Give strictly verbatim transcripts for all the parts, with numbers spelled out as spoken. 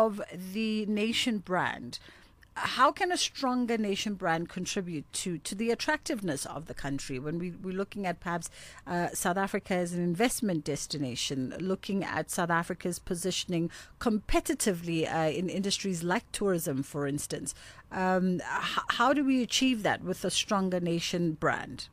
of the nation brand, how can a stronger nation brand contribute to, to the attractiveness of the country when we, we're looking at perhaps uh, South Africa as an investment destination, looking at South Africa's positioning competitively uh, in industries like tourism, for instance? Um, h- how do we achieve that with a stronger nation brand?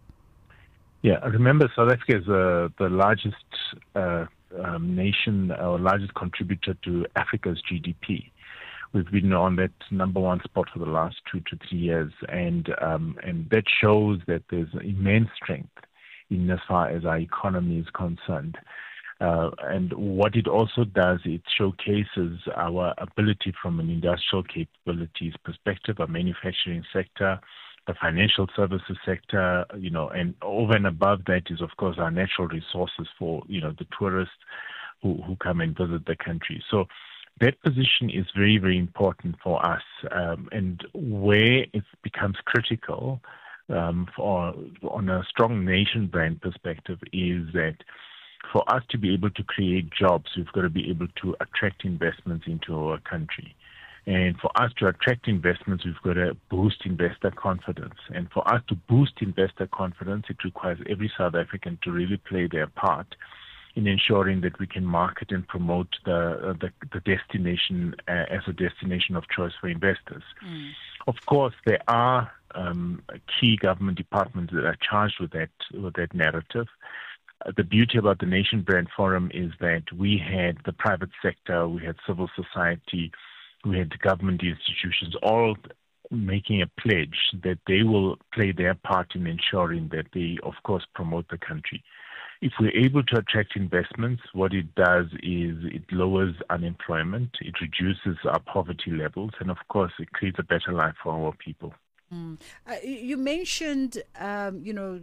Yeah, remember South Africa is uh, the largest uh, um, nation or largest contributor to Africa's G D P. We've been on that number one spot for the last two to three years, and um, and that shows that there's immense strength in as far as our economy is concerned. Uh, and what it also does, it showcases our ability from an industrial capabilities perspective, our manufacturing sector, the financial services sector, you know, and over and above that is, of course, our natural resources for, you know, the tourists who, who come and visit the country. So that position is very, very important for us, um, and where it becomes critical um, for on a strong nation brand perspective is that for us to be able to create jobs, we've got to be able to attract investments into our country. And for us to attract investments, we've got to boost investor confidence. And for us to boost investor confidence, it requires every South African to really play their part in ensuring that we can market and promote the uh, the, the destination uh, as a destination of choice for investors. Mm. Of course, there are um, key government departments that are charged with that with that narrative. Uh, the beauty about the Nation Brand Forum is that we had the private sector, we had civil society, we had government institutions all making a pledge that they will play their part in ensuring that they, of course, promote the country. If we're able to attract investments, what it does is it lowers unemployment, it reduces our poverty levels, and of course, it creates a better life for our people. Mm. Uh, you mentioned, um, you know,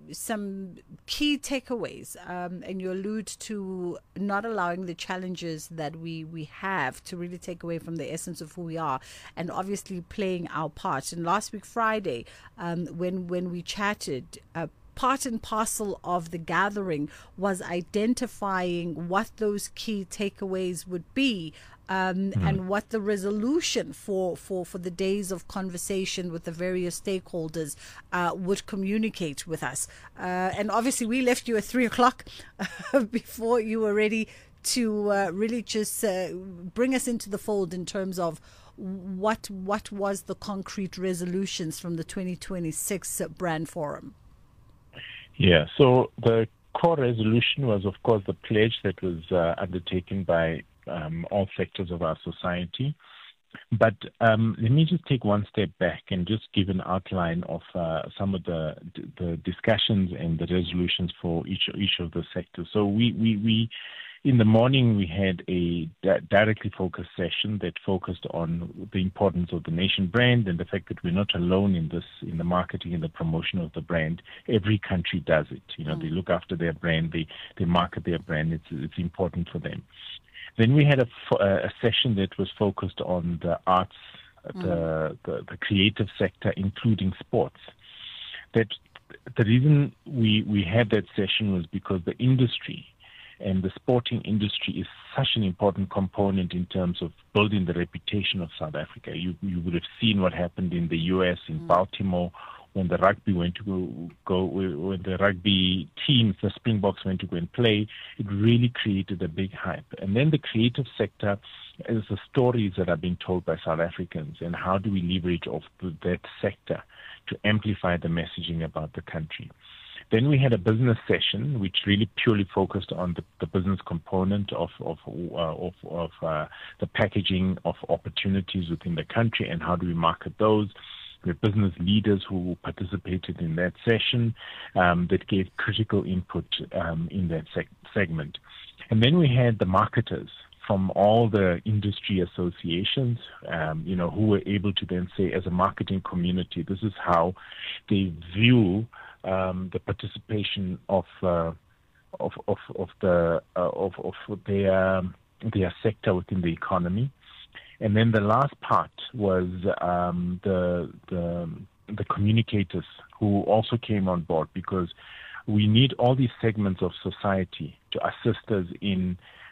some key takeaways, um, and you allude to not allowing the challenges that we, we have to really take away from the essence of who we are, and obviously playing our part. And last week, Friday, um, when when we chatted, uh, part and parcel of the gathering was identifying what those key takeaways would be, um, mm. and what the resolution for, for, for the days of conversation with the various stakeholders uh, would communicate with us. Uh, and obviously we left you at three o'clock before you were ready to uh, really just uh, bring us into the fold in terms of what what was the concrete resolutions from the twenty twenty-six Brand Forum. Yeah, so the core resolution was, of course, the pledge that was uh, undertaken by um, all sectors of our society. But um, let me just take one step back and just give an outline of uh, some of the the discussions and the resolutions for each each of the sectors. So we we, we in the morning, we had a di- directly focused session that focused on the importance of the nation brand and the fact that we're not alone in this, in the marketing and the promotion of the brand. Every country does it. You know, mm. they look after their brand, they, they market their brand. It's, it's important for them. Then we had a, a session that was focused on the arts, mm. the, the, the creative sector, including sports. That the reason we, we had that session was because the industry and the sporting industry is such an important component in terms of building the reputation of South Africa. You you would have seen what happened in the U S, in mm. Baltimore, when the rugby went to go, go, when the rugby teams, the Springboks, went to go and play. It really created a big hype. And then the creative sector is the stories that are being told by South Africans, and how do we leverage off that sector to amplify the messaging about the country. Then we had a business session, which really purely focused on the, the business component of of uh, of, of uh, the packaging of opportunities within the country, and how do we market those. We had business leaders who participated in that session um, that gave critical input um, in that seg- segment. And then we had the marketers from all the industry associations, um, you know, who were able to then say, as a marketing community, this is how they view Um, the participation of, uh, of of of the uh, of of their their sector within the economy, and then the last part was um, the the the communicators who also came on board, because we need all these segments of society to assist us in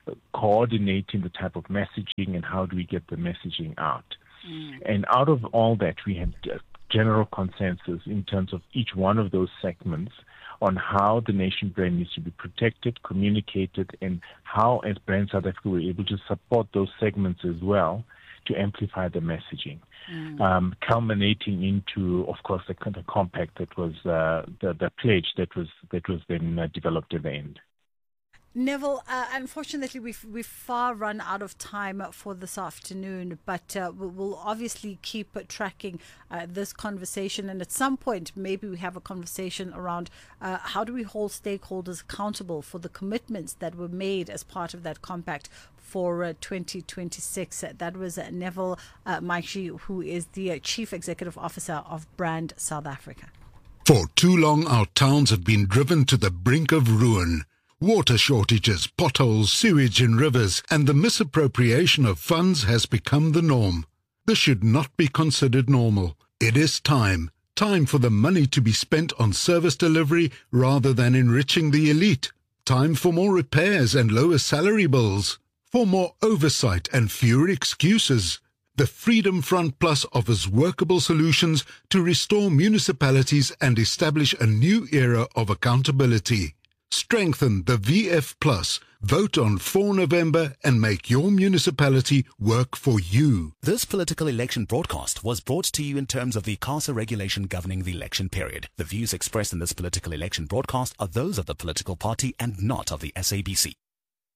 coordinating the type of messaging and how do we get the messaging out. Mm. And out of all that, we had general consensus in terms of each one of those segments on how the nation brand needs to be protected, communicated, and how, as Brand South Africa, we're able to support those segments as well to amplify the messaging. Mm. Um, culminating into, of course, the, the compact that was uh, the, the pledge that was that was then uh, developed at the end. Neville, uh, unfortunately, we've, we've far run out of time for this afternoon, but uh, we'll obviously keep tracking uh, this conversation. And at some point, maybe we have a conversation around uh, how do we hold stakeholders accountable for the commitments that were made as part of that compact for uh, twenty twenty-six. Uh, that was uh, Neville uh, Maishi, who is the uh, Chief Executive Officer of Brand South Africa. For too long, our towns have been driven to the brink of ruin. Water shortages, potholes, sewage in rivers, and the misappropriation of funds has become the norm. This should not be considered normal. It is time. Time for the money to be spent on service delivery rather than enriching the elite. Time for more repairs and lower salary bills. For more oversight and fewer excuses. The Freedom Front Plus offers workable solutions to restore municipalities and establish a new era of accountability. Strengthen the V F Plus. Vote on the fourth of November and make your municipality work for you. This political election broadcast was brought to you in terms of the CASA regulation governing the election period. The views expressed in this political election broadcast are those of the political party and not of the S A B C.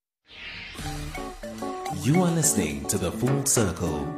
You are listening to The Full Circle.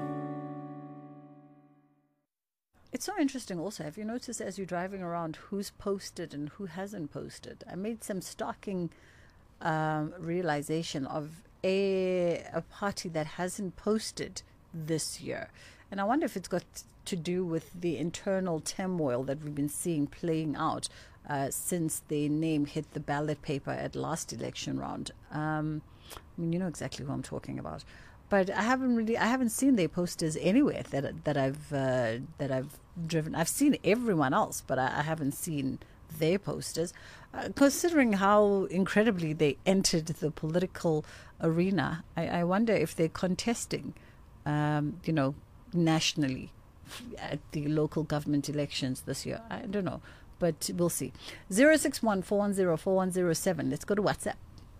It's so interesting also. Have you noticed as you're driving around who's posted and who hasn't posted? I made some stalking um, realization of a, a party that hasn't posted this year. And I wonder if it's got to do with the internal turmoil that we've been seeing playing out uh, since their name hit the ballot paper at last election round. Um, I mean, you know exactly who I'm talking about. But I haven't really, I haven't seen their posters anywhere that that I've uh, that I've driven. I've seen everyone else, but I, I haven't seen their posters. Uh, considering how incredibly they entered the political arena, I, I wonder if they're contesting, um, you know, nationally at the local government elections this year. I don't know, but we'll see. Zero six one four one zero four one zero seven. Let's go to WhatsApp.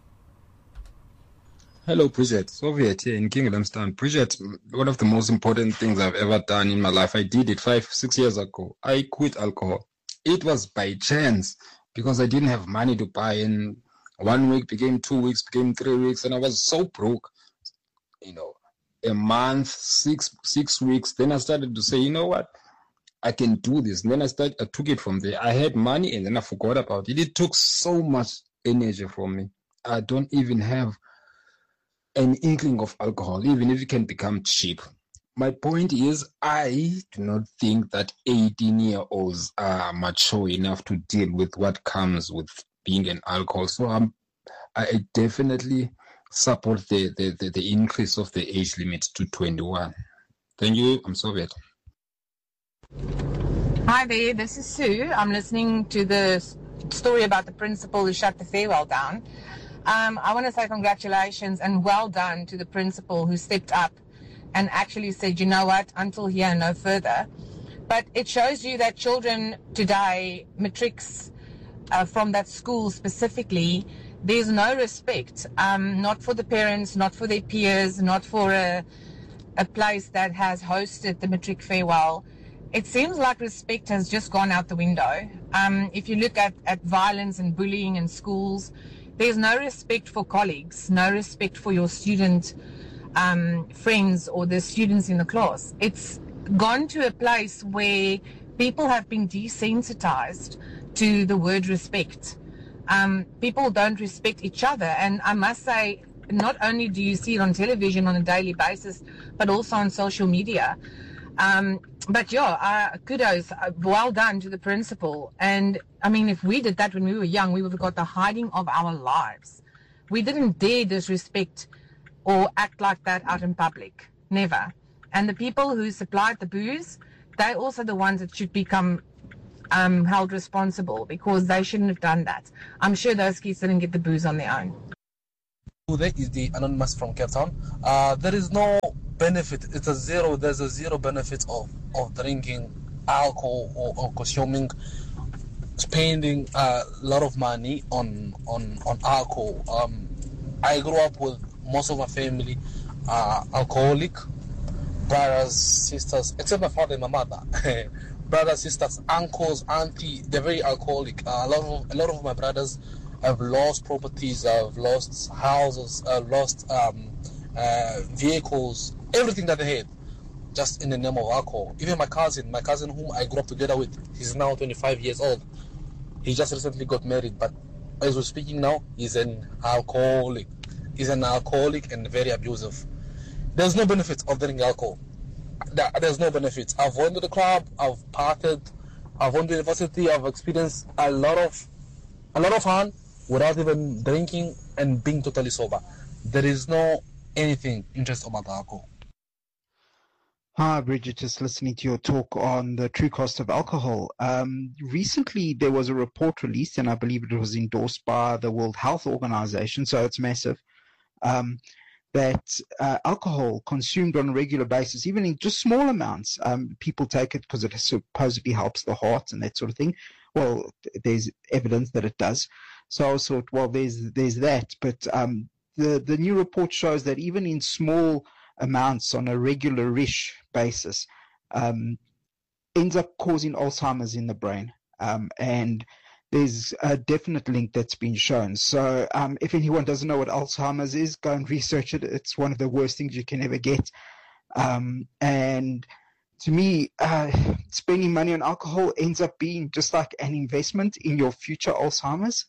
Hello, Bridget. Soviet here in Kingdomstown. Bridget, one of the most important things I've ever done in my life, I did it five, six years ago. I quit alcohol. It was by chance because I didn't have money to buy. And one week became two weeks, became three weeks, and I was so broke. You know, a month, six six weeks. Then I started to say, you know what? I can do this. And then I started. I took it from there. I had money, and then I forgot about it. It took so much energy from me. I don't even have an inkling of alcohol, even if it can become cheap. My point is, I do not think that eighteen-year-olds are mature enough to deal with what comes with being an alcohol. So I'm, I definitely support the, the, the, the increase of the age limit to twenty-one. Thank you. I'm Soviet. Hi there, this is Sue. I'm listening to the story about the principal who shut the farewell down. Um, I want to say congratulations and well done to the principal who stepped up and actually said, you know what, until here, no further. But it shows you that children today, matrics uh, from that school specifically, there's no respect, um, not for the parents, not for their peers, not for a, a place that has hosted the matric farewell. It seems like respect has just gone out the window. Um, if you look at, at violence and bullying in schools, there's no respect for colleagues, no respect for your student um, friends or the students in the class. It's gone to a place where people have been desensitized to the word respect. Um, people don't respect each other. And I must say, not only do you see it on television on a daily basis, but also on social media. Um, but yeah, uh, kudos, uh, well done to the principal. And I mean, if we did that when we were young, we would have got the hiding of our lives. We didn't dare disrespect or act like that out in public. Never. And the people who supplied the booze, they're also the ones that should become um, held responsible because they shouldn't have done that. I'm sure those kids didn't get the booze on their own. There is the anonymous from Cape Town. Uh, there is no benefit. It's a zero. There's a zero benefit of, of drinking alcohol or, or consuming, spending a lot of money on on on alcohol. Um, I grew up with most of my family uh, alcoholic, brothers, sisters, except my father and my mother. Brothers, sisters, uncles, auntie, they're very alcoholic. Uh, a lot of a lot of my brothers have lost properties, have lost houses, have lost um, uh, vehicles, everything that they had, just in the name of alcohol. Even my cousin, my cousin whom I grew up together with, he's now twenty-five years old. He just recently got married, but as we're speaking now, he's an alcoholic. He's an alcoholic and very abusive. There's no benefit of drinking alcohol. There's no benefit. I've went to the club, I've partied, I've went to university, I've experienced a lot of a lot of fun without even drinking and being totally sober. There is no anything interesting about alcohol. Hi, Bridget, just listening to your talk on the true cost of alcohol. Um, recently, there was a report released, and I believe it was endorsed by the World Health Organization, so it's massive, um, that uh, alcohol consumed on a regular basis, even in just small amounts, um, people take it because it supposedly helps the heart and that sort of thing. Well, there's evidence that it does. So I thought, well, there's there's that. But um, the, the new report shows that even in small amounts on a regular-ish basis, um, ends up causing Alzheimer's in the brain. Um, and there's a definite link that's been shown. So um, if anyone doesn't know what Alzheimer's is, go and research it. It's one of the worst things you can ever get. Um, and to me, uh, spending money on alcohol ends up being just like an investment in your future Alzheimer's.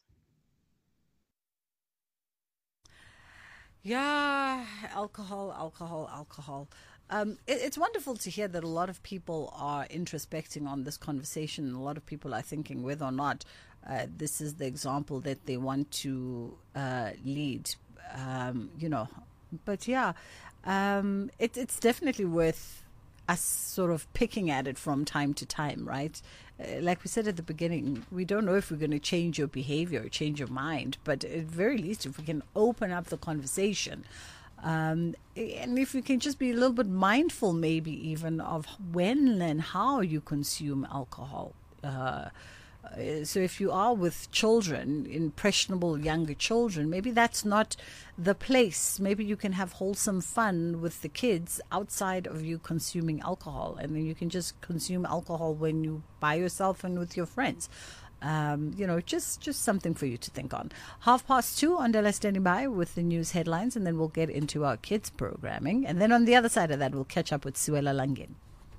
Yeah, alcohol, alcohol, alcohol. Um, it, it's wonderful to hear that a lot of people are introspecting on this conversation. A lot of people are thinking whether or not uh, this is the example that they want to uh, lead, um, you know. But yeah, um, it, it's definitely worth us sort of picking at it from time to time, right? Uh, like we said at the beginning, we don't know if we're going to change your behavior or change your mind, but at very least, if we can open up the conversation, um, and if we can just be a little bit mindful, maybe even of when and how you consume alcohol. Uh, so if you are with children, impressionable younger children, maybe that's not the place. Maybe you can have wholesome fun with the kids outside of you consuming alcohol, and then you can just consume alcohol when you by yourself and with your friends. Um, you know, just just something for you to think on. Half past two, Andela standing by with the news headlines, and then we'll get into our kids programming. And then on the other side of that, we'll catch up with Suela Langin.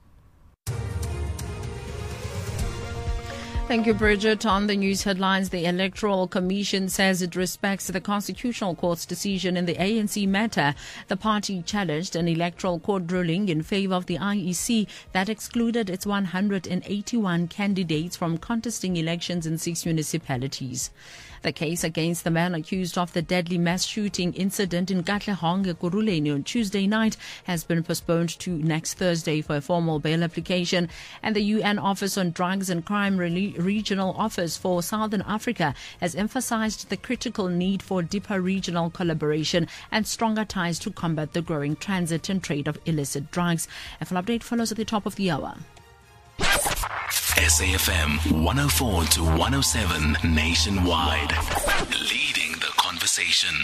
Thank you, Bridget. On the news headlines, the Electoral Commission says it respects the Constitutional Court's decision in the A N C matter. The party challenged an electoral court ruling in favor of the I E C that excluded its one hundred eighty-one candidates from contesting elections in six municipalities. The case against the man accused of the deadly mass shooting incident in Katlehong, Ekurhuleni on Tuesday night has been postponed to next Thursday for a formal bail application. And the U N Office on Drugs and Crime Re- Regional Office for Southern Africa has emphasized the critical need for deeper regional collaboration and stronger ties to combat the growing transit and trade of illicit drugs. A full update follows at the top of the hour. S A F M one oh four to one oh seven nationwide. Leading the conversation.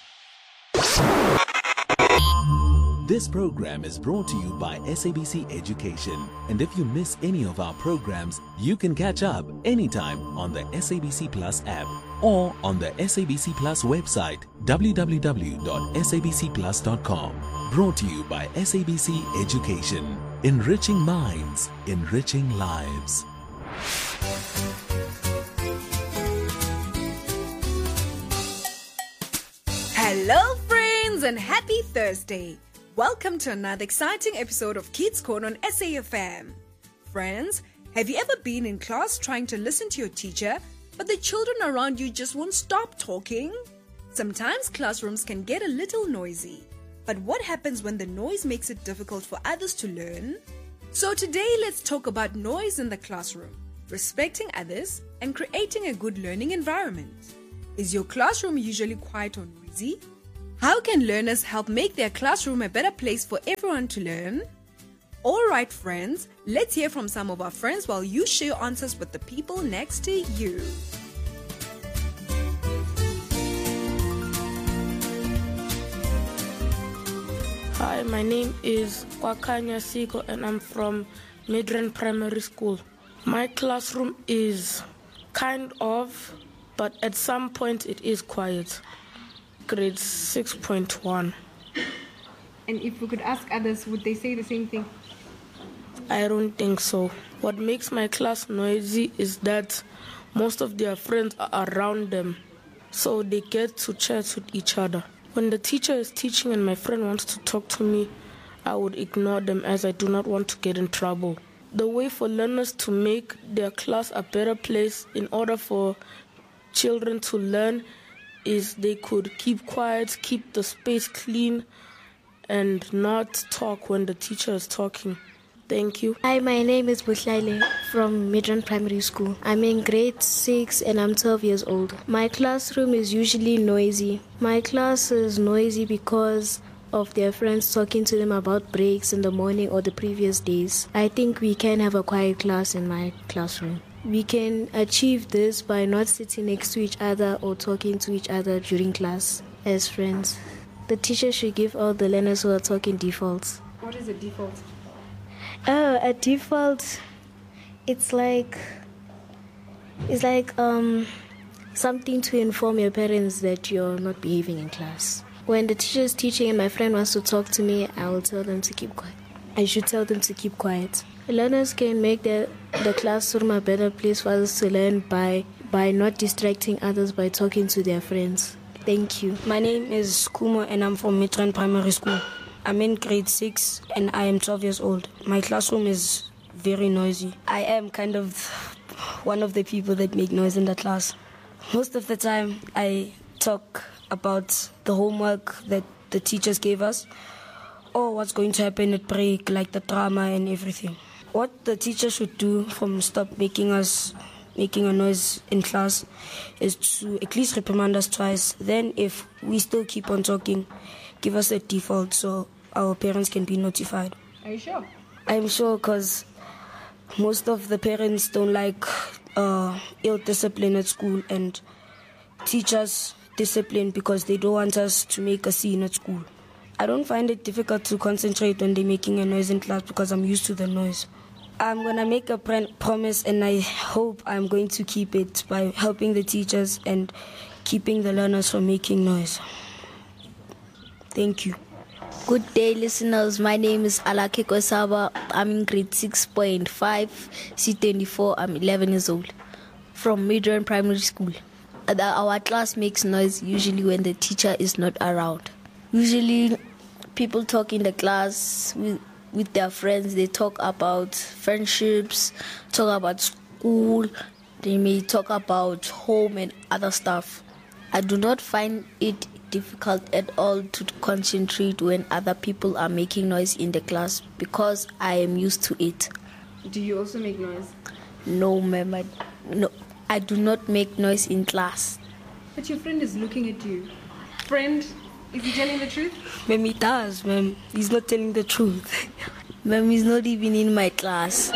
This program is brought to you by S A B C Education. And if you miss any of our programs, you can catch up anytime on the S A B C Plus app or on the S A B C Plus website, w w w dot s a b c plus dot com. Brought to you by S A B C Education. Enriching minds, enriching lives. Hello, friends, and happy Thursday. Welcome to another exciting episode of Kids Corner on S A F M. Friends, have you ever been in class trying to listen to your teacher, but the children around you just won't stop talking? Sometimes classrooms can get a little noisy. But what happens when the noise makes it difficult for others to learn? So today, let's talk about noise in the classroom, respecting others, and creating a good learning environment. Is your classroom usually quiet or noisy? How can learners help make their classroom a better place for everyone to learn? Alright friends, let's hear from some of our friends while you share answers with the people next to you. Hi, my name is Kwakanya Siko and I'm from Midrand Primary School. My classroom is kind of, but at some point it is quiet. Grade six point one. And if we could ask others, would they say the same thing? I don't think so. What makes my class noisy is that most of their friends are around them, so they get to chat with each other. When the teacher is teaching and my friend wants to talk to me, I would ignore them as I do not want to get in trouble. The way for learners to make their class a better place in order for children to learn is they could keep quiet, keep the space clean, and not talk when the teacher is talking. Thank you. Hi, my name is Bushlaile from Midrand Primary School. I'm in grade six and I'm twelve years old. My classroom is usually noisy. My class is noisy because of their friends talking to them about breaks in the morning or the previous days. I think we can have a quiet class in my classroom. We can achieve this by not sitting next to each other or talking to each other during class as friends. The teacher should give all the learners who are talking defaults. What is a default? Oh, a default, it's like, it's like um, something to inform your parents that you're not behaving in class. When the teacher is teaching and my friend wants to talk to me, I will tell them to keep quiet. I should tell them to keep quiet. Learners can make the, the classroom a better place for others to learn by, by not distracting others by talking to their friends. Thank you. My name is Kumo and I'm from Midrand Primary School. I'm in grade six and I am twelve years old. My classroom is very noisy. I am kind of one of the people that make noise in the class. Most of the time I talk about the homework that the teachers gave us or what's going to happen at break, like the drama and everything. What the teacher should do from stop making us making a noise in class is to at least reprimand us twice. Then if we still keep on talking, give us a default so our parents can be notified. Are you sure? I'm sure because most of the parents don't like uh, ill discipline at school and teach us discipline because they don't want us to make a scene at school. I don't find it difficult to concentrate when they're making a noise in class because I'm used to the noise. I'm going to make a promise and I hope I'm going to keep it by helping the teachers and keeping the learners from making noise. Thank you. Good day, listeners. My name is Alake Kosaba. I'm in grade six point five, C twenty-four. I'm eleven years old, from Midrand Primary School. Our class makes noise usually when the teacher is not around. Usually, people talk in the class with, with their friends. They talk about friendships, talk about school. They may talk about home and other stuff. I do not find it difficult at all to concentrate when other people are making noise in the class because I am used to it. Do you also make noise? No, ma'am. I, no, I do not make noise in class. But your friend is looking at you. Friend, is he telling the truth? Ma'am, he does, ma'am. He's not telling the truth. Ma'am, he's not even in my class.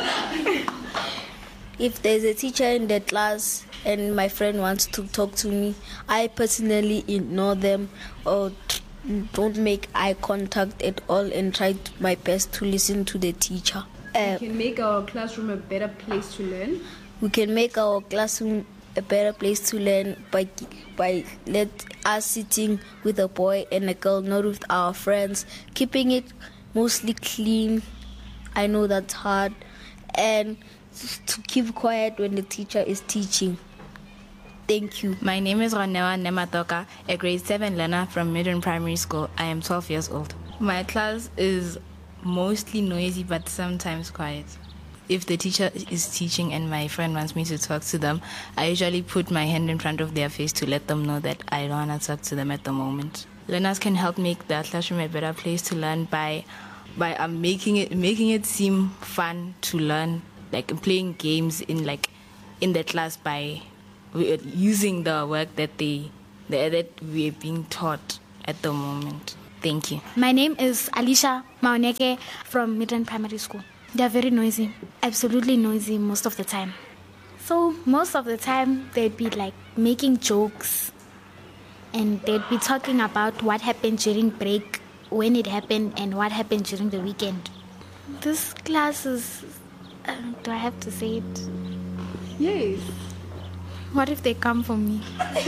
If there's a teacher in the class and my friend wants to talk to me, I personally ignore them or don't make eye contact at all and try my best to listen to the teacher. Uh, we can make our classroom a better place to learn. We can make our classroom a better place to learn by by let us sitting with a boy and a girl, not with our friends, keeping it mostly clean. I know that's hard, and to keep quiet when the teacher is teaching. Thank you. My name is Ronewa Nematoka, a grade seven learner from Midrand Primary School. I am twelve years old. My class is mostly noisy but sometimes quiet. If the teacher is teaching and my friend wants me to talk to them, I usually put my hand in front of their face to let them know that I don't want to talk to them at the moment. Learners can help make the classroom a better place to learn by by um, making it making it seem fun to learn, like playing games in like in the class by using the work that they that we are being taught at the moment. Thank you. My name is Alicia Maoneke from Midrand Primary School. They are very noisy, absolutely noisy most of the time. So most of the time they'd be like making jokes and they'd be talking about what happened during break, when it happened, and what happened during the weekend. This class is, uh, do I have to say it? Yes. What if they come for me?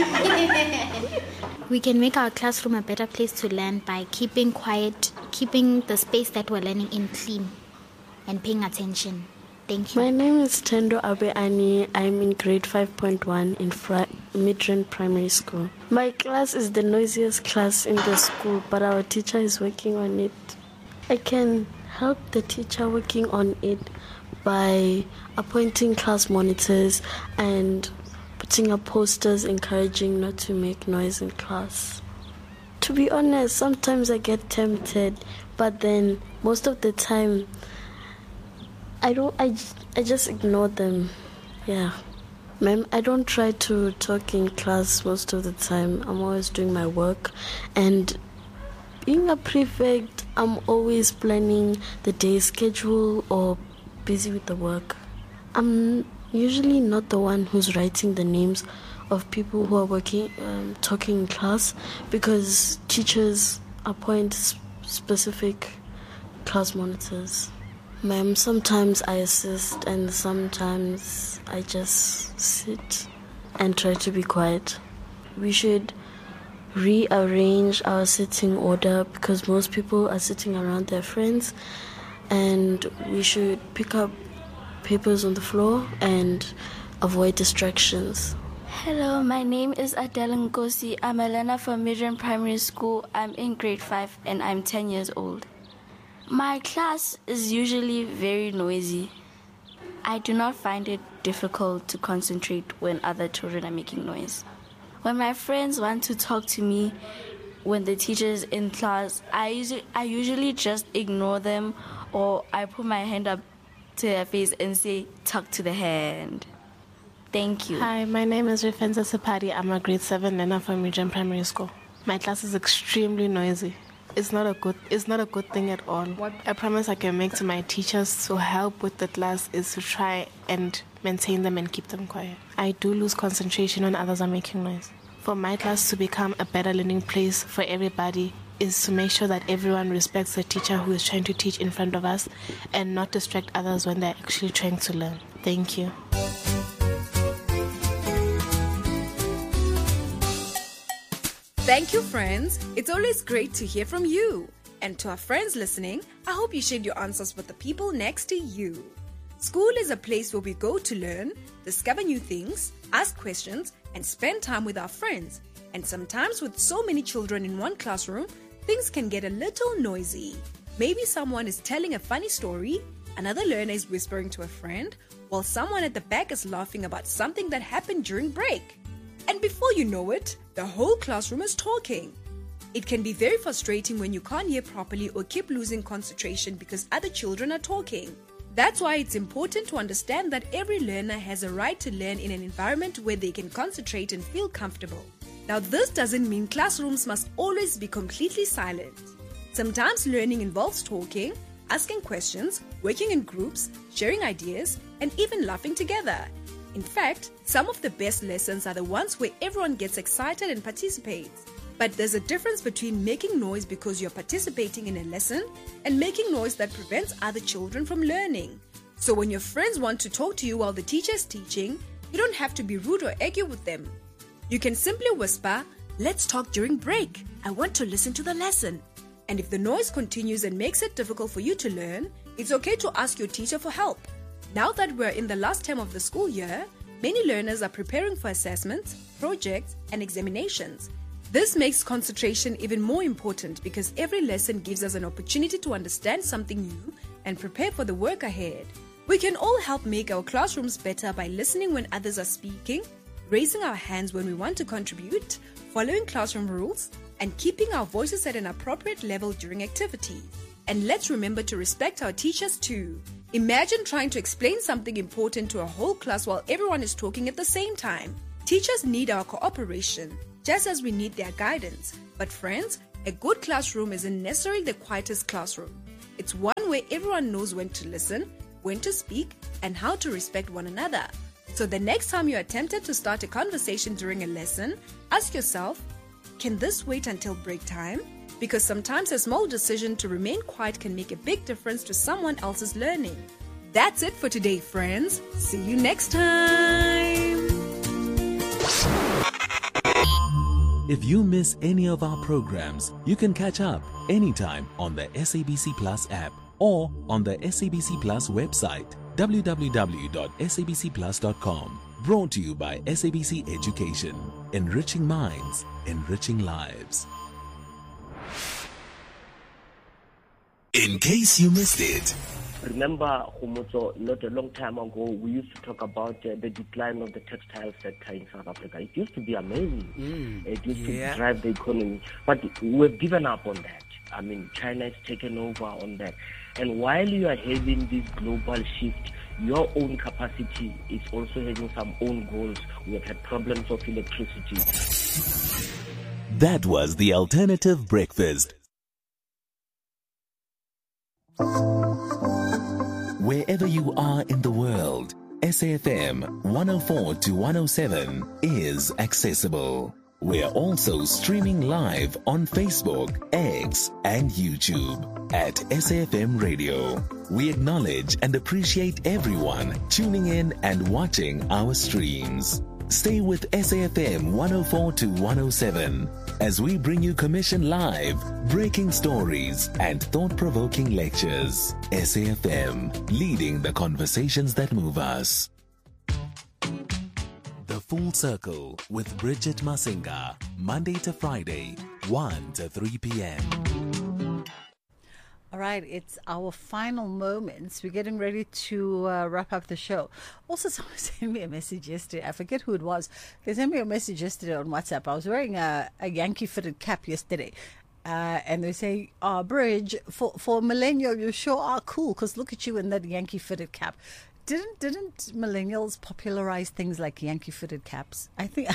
We can make our classroom a better place to learn by keeping quiet, keeping the space that we're learning in clean, and paying attention. Thank you. My name is Tendo Abeani. I'm in grade five point one in Fra- Midrand Primary School. My class is the noisiest class in the school, but our teacher is working on it. I can help the teacher working on it by appointing class monitors and putting up posters encouraging not to make noise in class. To be honest, sometimes I get tempted, but then most of the time I don't I, I just ignore them. Yeah. Ma'am, I don't try to talk in class most of the time. I'm always doing my work, and being a prefect, I'm always planning the day schedule or busy with the work. I'm usually not the one who's writing the names of people who are working, um, talking in class, because teachers appoint sp- specific class monitors. Ma'am, sometimes I assist and sometimes I just sit and try to be quiet. We should rearrange our sitting order because most people are sitting around their friends, and we should pick up papers on the floor and avoid distractions. Hello, my name is Adele Ngosi. I'm a learner from Midrand Primary School. I'm in grade five and I'm ten years old. My class is usually very noisy. I do not find it difficult to concentrate when other children are making noise. When my friends want to talk to me when the teacher is in class, I usually, I usually just ignore them, or I put my hand up to their face and say, talk to the hand. Thank you. Hi, my name is Refenza Sapati. I'm a grade seven learner from Midrand Primary School. My class is extremely noisy. It's not a good it's not a good thing at all. What a promise I can make to my teachers to help with the class is to try and maintain them and keep them quiet. I do lose concentration when others are making noise. For my class to become a better learning place for everybody is to make sure that everyone respects the teacher who is trying to teach in front of us and not distract others when they're actually trying to learn. Thank you. Thank you, friends. It's always great to hear from you. And to our friends listening, I hope you shared your answers with the people next to you. School is a place where we go to learn, discover new things, ask questions, and spend time with our friends. And sometimes with so many children in one classroom, things can get a little noisy. Maybe someone is telling a funny story, another learner is whispering to a friend, while someone at the back is laughing about something that happened during break. And before you know it, the whole classroom is talking. It can be very frustrating when you can't hear properly or keep losing concentration because other children are talking. That's why it's important to understand that every learner has a right to learn in an environment where they can concentrate and feel comfortable. Now, this doesn't mean classrooms must always be completely silent. Sometimes learning involves talking, asking questions, working in groups, sharing ideas, and even laughing together. In fact, some of the best lessons are the ones where everyone gets excited and participates. But there's a difference between making noise because you're participating in a lesson and making noise that prevents other children from learning. So when your friends want to talk to you while the teacher is teaching, you don't have to be rude or argue with them. You can simply whisper, "Let's talk during break. I want to listen to the lesson." And if the noise continues and makes it difficult for you to learn, it's okay to ask your teacher for help. Now that we're in the last term of the school year, many learners are preparing for assessments, projects, and examinations. This makes concentration even more important because every lesson gives us an opportunity to understand something new and prepare for the work ahead. We can all help make our classrooms better by listening when others are speaking, raising our hands when we want to contribute, following classroom rules, and keeping our voices at an appropriate level during activities. And let's remember to respect our teachers too. Imagine trying to explain something important to a whole class while everyone is talking at the same time. Teachers need our cooperation, just as we need their guidance. But friends, a good classroom isn't necessarily the quietest classroom. It's one where everyone knows when to listen, when to speak, and how to respect one another. So the next time you're tempted to start a conversation during a lesson, ask yourself, can this wait until break time? Because sometimes a small decision to remain quiet can make a big difference to someone else's learning. That's it for today, friends. See you next time. If you miss any of our programs, you can catch up anytime on the S A B C Plus app or on the S A B C Plus website, w w w dot s a b c plus dot com. Brought to you by S A B C Education. Enriching minds, enriching lives. In case you missed it. Remember, Humutso, not a long time ago, we used to talk about uh, the decline of the textile sector in South Africa. It used to be amazing. Mm, it used yeah. to drive the economy. But we've given up on that. I mean, China has taken over on that. And while you are having this global shift, your own capacity is also having some own goals. We have had problems of electricity. That was the Alternative Breakfast. Wherever you are in the world, S A F M one oh four to one oh seven is accessible. We're also streaming live on Facebook, X, and YouTube at S A F M Radio. We acknowledge and appreciate everyone tuning in and watching our streams. Stay with S A F M one oh four to one oh seven as we bring you commission live, breaking stories, and thought-provoking lectures. S A F M, leading the conversations that move us. The Full Circle with Bridget Masinga, Monday to Friday, one to three p.m. All right, it's our final moments. We're getting ready to uh, wrap up the show. Also, someone sent me a message yesterday. I forget who it was. They sent me a message yesterday on WhatsApp. I was wearing a, a Yankee-fitted cap yesterday. Uh, and they say, oh, Bridge, for, for a millennial, you sure are cool because look at you in that Yankee-fitted cap. Didn't didn't millennials popularize things like Yankee-fitted caps? I think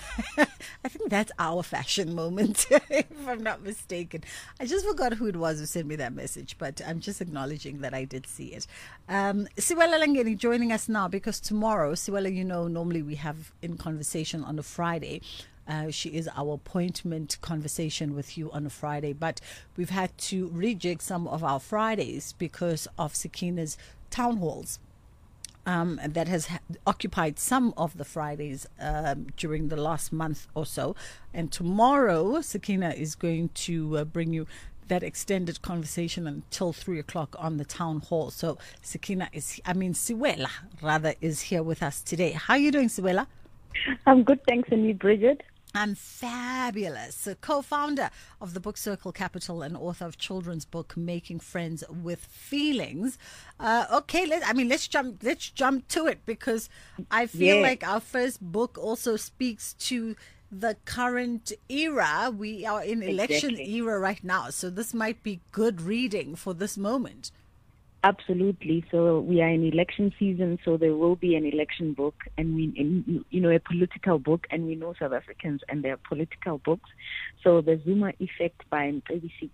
I think that's our fashion moment, if I'm not mistaken. I just forgot who it was who sent me that message, but I'm just acknowledging that I did see it. Um, Siwela Langeni joining us now because tomorrow, Siwela, you know, normally we have in conversation on a Friday. Uh, she is our appointment conversation with you on a Friday, but we've had to rejig some of our Fridays because of Sakina's town halls. Um, that has ha- occupied some of the Fridays um, during the last month or so. And tomorrow, Sakina is going to uh, bring you that extended conversation until three o'clock on the town hall. So Sakina is, I mean, Siwela, rather, is here with us today. How are you doing, Siwela? I'm good, thanks. And you, Bridget? I'm fabulous. A co-founder of the Book Circle Capital and author of children's book Making Friends with Feelings. Uh, okay, let, I mean let's jump let's jump to it because I feel yeah. like our first book also speaks to the current era. We are in election exactly. era right now, so this might be good reading for this moment. Absolutely. So we are in election season, so there will be an election book, and we, in, you know, a political book, and we know South Africans and their political books. So the Zuma Effect by Mcebisi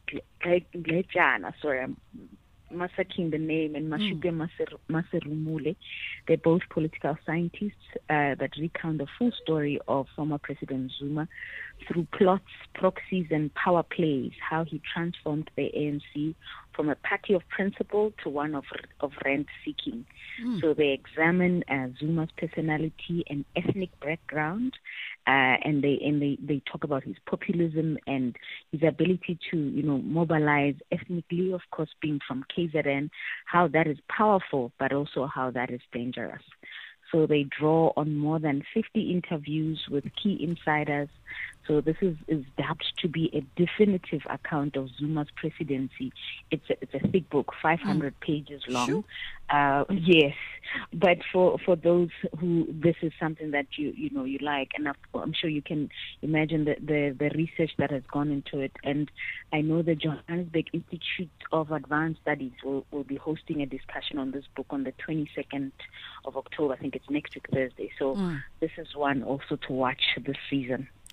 Glejana, sorry, I'm massacring the name, and Mashuke mm. Maserumule. They're both political scientists uh, that recount the full story of former President Zuma through plots, proxies, and power plays, how he transformed the A N C from a party of principle to one of of rent-seeking. Mm. So they examine uh, Zuma's personality and ethnic background, uh, and they and they, they talk about his populism and his ability to, you know, mobilize ethnically, of course, being from K Z N, how that is powerful, but also how that is dangerous. So they draw on more than fifty interviews with key insiders. So this is, is dubbed to be a definitive account of Zuma's presidency. It's a, it's a thick book, five hundred mm. pages long. Sure. Uh, yes, but for, for those who this is something that you you know you like, and I'm sure you can imagine the, the, the research that has gone into it. And I know the Johannesburg Institute of Advanced Studies will, will be hosting a discussion on this book on the twenty-second of October. I think it's next week Thursday. So mm. this is one also to watch this season.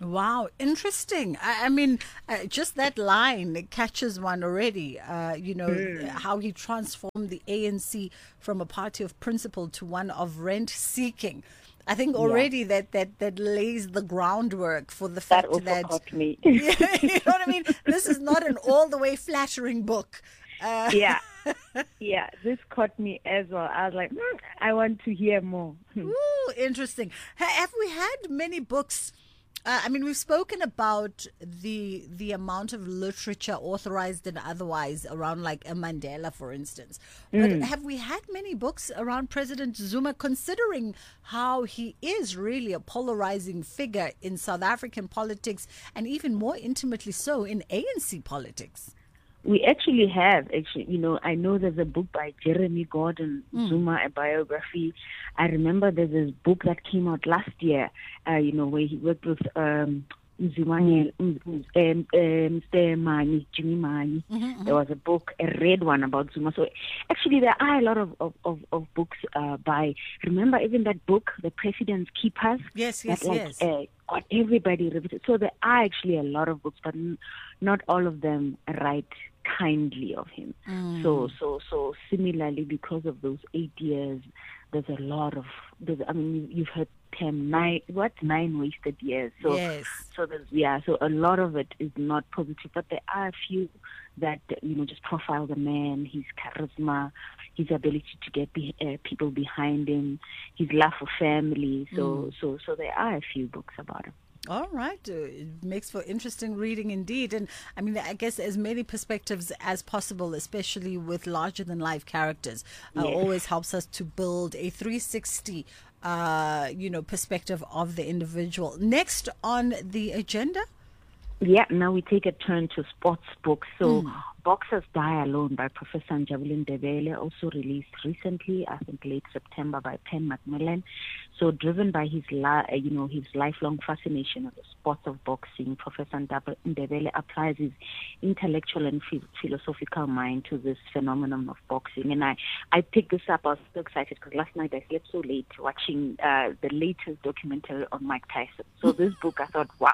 Wow, interesting. I, I mean, uh, just that line it catches one already. Uh, you know, Mm. how he transformed the A N C from a party of principle to one of rent seeking. I think already that, that, that lays the groundwork for the That fact also that, caught me. you know what I mean? This is not an all the way flattering book. Uh, Yeah. Yeah, this caught me as well. I was like, "Hmm, I want to hear more." Ooh, interesting. Ha- Have we had many books? Uh, I mean, we've spoken about the the amount of literature, authorized and otherwise, around like a Mandela, for instance. But Mm. have we had many books around President Zuma, considering how he is really a polarizing figure in South African politics and even more intimately so in A N C politics? We actually have, actually, you know, I know there's a book by Jeremy Gordon, Mm. Zuma, a biography. I remember there's this book that came out last year, uh, you know, where he worked with um, Zumani, um, um, Mister Mani, Jimmy Mani. Mhm, There was a book, a red one about Zuma. So actually there are a lot of, of, of, of books uh, by, remember even that book, The President's Keepers? Yes, that, yes, like, yes. Uh, got everybody riveted. So there are actually a lot of books, but n- not all of them write kindly of him. Mm. So, so, so similarly, because of those eight years, there's a lot of. There's, I mean, you, you've heard term nine. What nine wasted years? So, Yes. so there's yeah. So a lot of it is not positive, but there are a few that you know just profile the man, his charisma, his ability to get be, uh, people behind him, his love for family. So, Mm. so, so there are a few books about him. All right. Uh, it makes for interesting reading indeed. And I mean, I guess as many perspectives as possible, especially with larger than life characters, uh, Yes. always helps us to build a three sixty, uh, you know, perspective of the individual. Next on the agenda. Yeah, now we take a turn to sports books. So, Mm. Boxers Die Alone by Professor Njabulin Ndebele, also released recently, I think late September, by Penn Macmillan. So, driven by his, li- uh, you know, his lifelong fascination with the sport of boxing, Professor Ndab- Ndebele applies his intellectual and ph- philosophical mind to this phenomenon of boxing. And I, I picked this up. I was so excited because last night I slept so late watching uh, the latest documentary on Mike Tyson. So, this book, I thought, wow.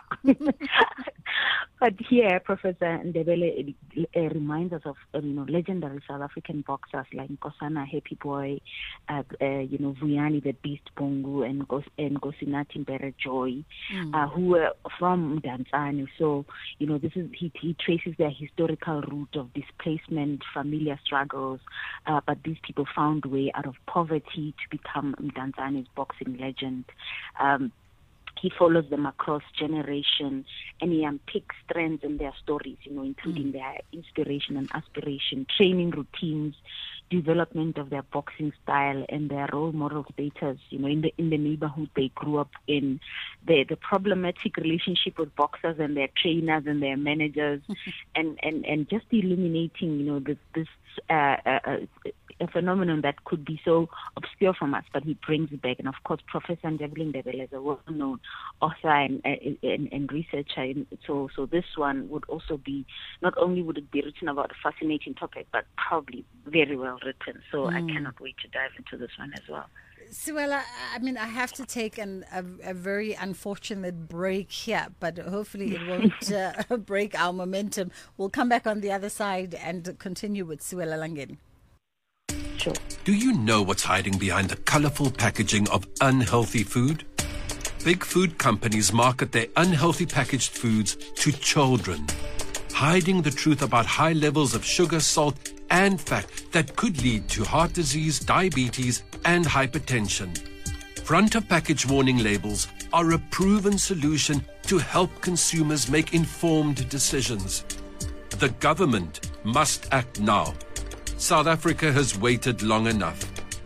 But here, Professor Ndebele uh, reminds us of uh, you know legendary South African boxers like Nkosana Happy Boy, uh, uh, you know Vuyani the Beast Bongu, and Gos- and Gosinathi Mbere Joy, Mm. uh, who were from Mdantsane. So you know this is he, he traces their historical root of displacement, familiar struggles, uh, but these people found a way out of poverty to become Mdantsane's boxing legend. Um, He follows them across generation, and he unpicks trends in their stories, you know, including their inspiration and aspiration, training routines, development of their boxing style, and their role model status, you know, in the in the neighborhood they grew up in, the the problematic relationship with boxers and their trainers and their managers, and, and, and just illuminating, you know, this this uh, uh, uh, a phenomenon that could be so obscure from us, but he brings it back. And of course, Professor Njabulin Ndebele is a well-known author and, and, and researcher. And so, so this one would also be, not only would it be written about a fascinating topic, but probably very well written. So Mm. I cannot wait to dive into this one as well. Suella, I mean, I have to take an, a, a very unfortunate break here, but hopefully it won't uh, break our momentum. We'll come back on the other side and continue with Suella Langeni. Sure. Do you know what's hiding behind the colorful packaging of unhealthy food? Big food companies market their unhealthy packaged foods to children, hiding the truth about high levels of sugar, salt, and fat that could lead to heart disease, diabetes, and hypertension. Front of package warning labels are a proven solution to help consumers make informed decisions. The government must act now. South Africa has waited long enough.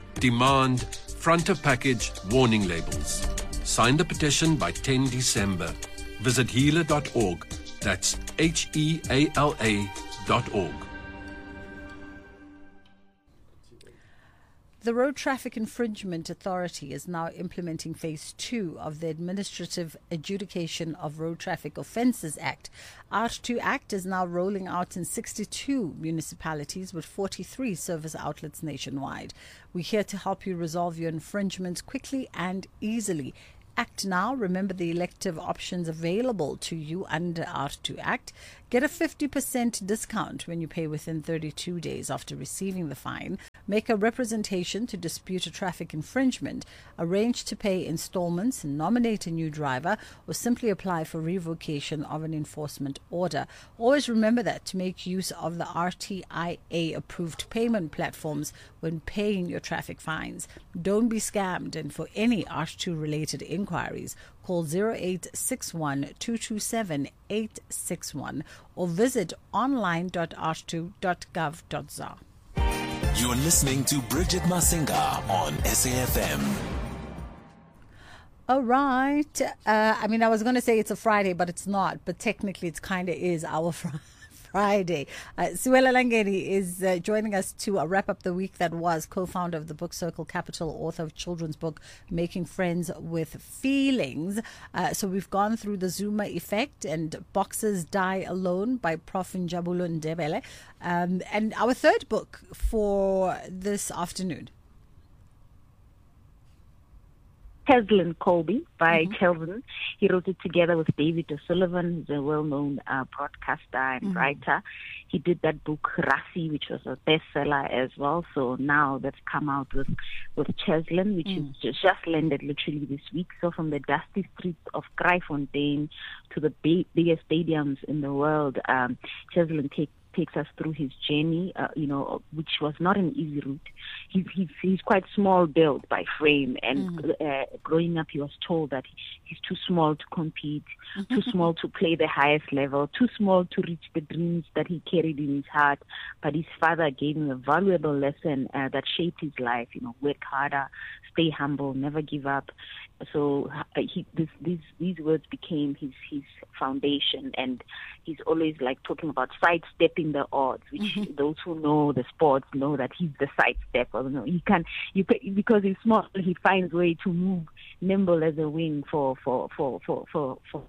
Demand front of package warning labels. Sign the petition by the tenth of December. Visit healer dot org. That's H E A L A dot org. The Road Traffic Infringement Authority is now implementing phase two of the Administrative Adjudication of Road Traffic Offences Act. R two Act is now rolling out in sixty-two municipalities with forty-three service outlets nationwide. We're here to help you resolve your infringements quickly and easily. Act now. Remember the elective options available to you under R two Act. Get a fifty percent discount when you pay within thirty-two days after receiving the fine. Make a representation to dispute a traffic infringement. Arrange to pay installments, nominate a new driver, or simply apply for revocation of an enforcement order. Always remember that to make use of the R T I A-approved payment platforms when paying your traffic fines. Don't be scammed, and for any R two-related inquiries, call zero eight six one, two two seven, eight six one or visit online dot r two dot gov dot za. You're listening to Bridget Masinga on S A F M. All right. Uh, I mean, I was going to say it's a Friday, but it's not. But technically, it kind of is our Friday. Friday. Uh, Siwela Langeni is uh, joining us to uh, wrap up the week that was, co-founder of the Book Circle Capital, author of children's book Making Friends with Feelings. Uh, so we've gone through the Zuma effect and Boxers Die Alone by Professor Njabulo Ndebele. Um, and our third book for this afternoon. Cheslin Colby by Mm-hmm. Kelvin. He wrote it together with David O'Sullivan, who's a well-known uh, broadcaster and Mm-hmm. writer. He did that book, Rasi, which was a bestseller as well. So now that's come out with, with Cheslin, which Mm. is just, just landed literally this week. So from the dusty streets of Kraaifontein to the big, biggest stadiums in the world, um, Cheslin takes takes us through his journey, uh, you know, which was not an easy route. He's, he's, he's quite small built by frame, and Mm. uh, growing up he was told that he's too small to compete, too small to play the highest level, too small to reach the dreams that he carried in his heart. But his father gave him a valuable lesson uh, that shaped his life, you know, work harder, stay humble, never give up. So uh, he, this, these these words became his his foundation, and he's always like talking about sidestepping the odds, which Mm-hmm. those who know the sports know that he's the sidestepper. You know, he can you can, because he's small, he finds way to move nimble as a wing for for for for for, for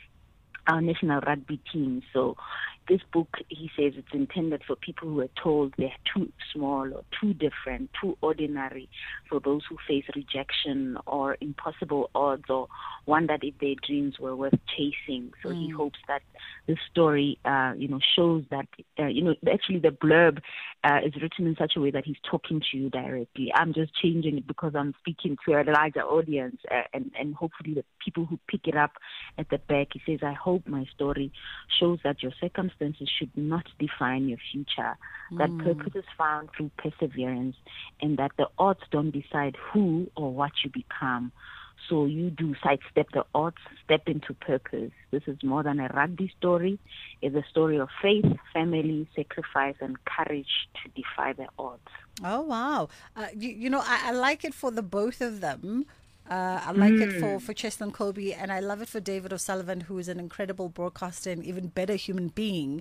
our national rugby team. So this book, he says, it's intended for people who are told they're too small or too different, too ordinary, for those who face rejection or impossible odds or wondered if their dreams were worth chasing. So he Mm. hopes that this story, uh, you know, shows that, uh, you know, actually the blurb uh, is written in such a way that he's talking to you directly. I'm just changing it because I'm speaking to a larger audience, uh, and, and hopefully the people who pick it up at the back, he says, I hope my story shows that your circumstances should not define your future, that Mm. purpose is found through perseverance, and that the odds don't decide who or what you become. So you do sidestep the odds, step into purpose. This is more than a rugby story. It's a story of faith, family, sacrifice, and courage to defy the odds. Oh, wow. Uh, you, you know, I, I like it for the both of them. Uh, I like it for, Mm. for Cheslin Colby, and I love it for David O'Sullivan, who is an incredible broadcaster and even better human being,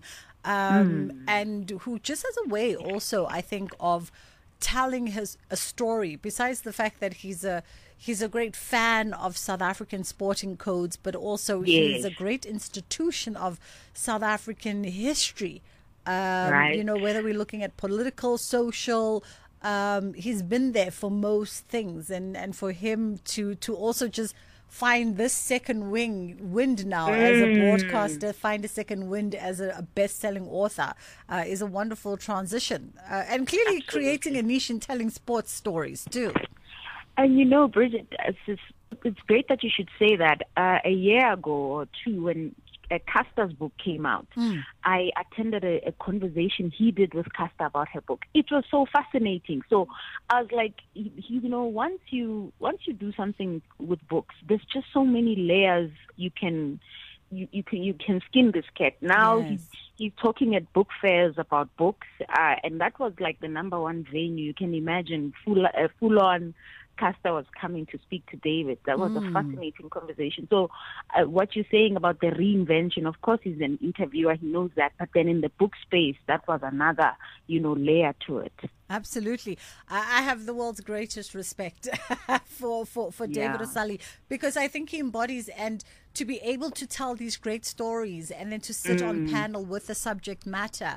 um, Mm. and who just has a way also, I think, of telling his a story, besides the fact that he's a he's a great fan of South African sporting codes, but also he's Yes. a great institution of South African history. Um, Right. You know, whether we're looking at political, social, um, he's been there for most things, and, and for him to, to also just find this second wing wind now as a Mm. broadcaster, find a second wind as a, a best-selling author uh, is a wonderful transition, uh, and clearly creating a niche in telling sports stories too. And you know, Bridget, it's, just, it's great that you should say that. Uh, a year ago or two, when uh, Casta's book came out, Mm. I attended a, a conversation he did with Casta about her book. It was so fascinating. So I was like, you, you know, once you once you do something with books, there's just so many layers you can you, you can you can skin this cat. Now Yes. he's he's talking at book fairs about books, uh, and that was like the number one venue. You can imagine full uh, full on. Casta was coming to speak to David. That was Mm. a fascinating conversation. So uh, what you're saying about the reinvention, of course, he's an interviewer. He knows that. But then in the book space, that was another, you know, layer to it. Absolutely. I I have the world's greatest respect for, for, for David Yeah. O'Sully, because I think he embodies, and to be able to tell these great stories and then to sit on Mm. panel with the subject matter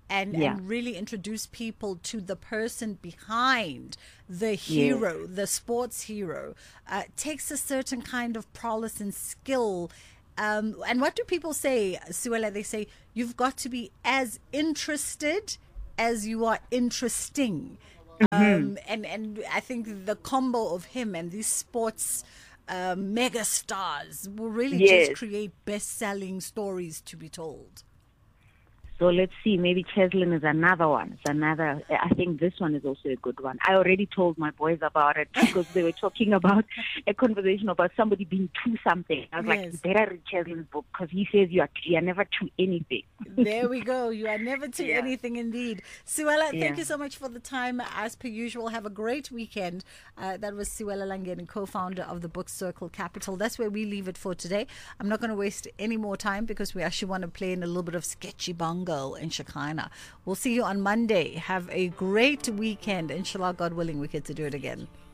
and, Yeah. and really introduce people to the person behind the hero, Yes. the sports hero, uh, takes a certain kind of prowess and skill. Um, and what do people say, Suella? They say you've got to be as interested as you are interesting. Um, and, and I think the combo of him and these sports uh, mega stars will really Yes. just create best-selling stories to be told. So let's see, maybe Cheslin is another one. It's another, I think this one is also a good one. I already told my boys about it because they were talking about a conversation about somebody being to something. I was like, Yes. you better read Cheslin's book because he says you are, you are never to anything. There we go. You are never to Yeah. anything indeed. Suella, Yeah. thank you so much for the time. As per usual, have a great weekend. Uh, that was Suella Langeni, co-founder of the Book Circle Capital. That's where we leave it for today. I'm not going to waste any more time because we actually want to play in a little bit of Sketchy Bongo in Shekinah. We'll see you on Monday. Have a great weekend. Inshallah, God willing, we get to do it again.